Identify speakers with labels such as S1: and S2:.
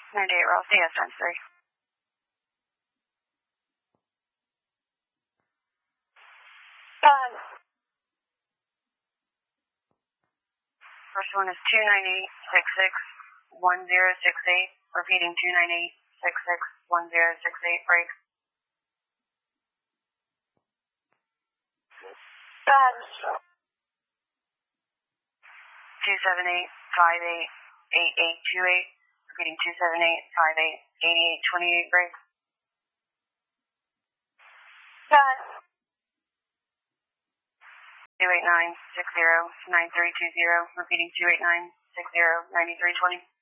S1: 98 Ross, yes, times 3. First one is 298-66-1068, repeating 298-66-1068, break. 278-58-8828, repeating 278-58-8828, break. 289-60-9320, repeating 289-60-9320.